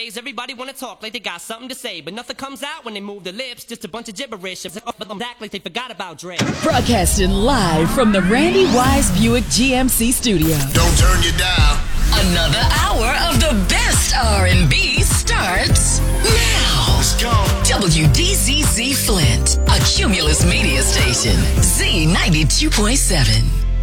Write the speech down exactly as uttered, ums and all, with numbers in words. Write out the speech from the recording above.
nowadays, everybody wanna talk like they got something to say, but nothing comes out when they move their lips, just a bunch of gibberish. But them act like they forgot about Dre. Broadcasting live from the Randy Wise Buick G M C studio. Don't turn you down. Another hour of the best R and B starts now. Let's go. W D Z Z Flint, a Cumulus media station. Z ninety-two point seven.